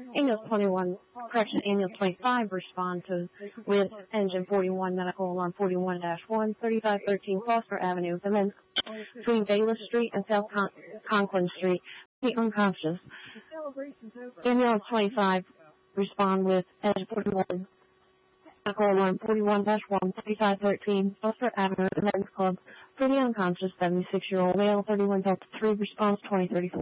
Ambulance 21, correction, Ambulance 25 respond to with engine 41, medical alarm 41-1, 3513 Foster Avenue, the men between Bayless Street and South Conklin Street, be unconscious. Ambulance 25 respond with engine 41, medical alarm 41-1, 3513 Foster Avenue, the men's club, pretty unconscious, 76-year-old male, 31 Delta 3, response 2034.